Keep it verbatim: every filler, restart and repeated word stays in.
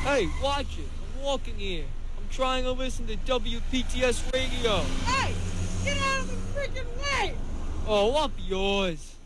Hey, watch it. I'm walking here. I'm trying to listen to W P T S radio. Hey, get out of the freaking way! Oh, up yours.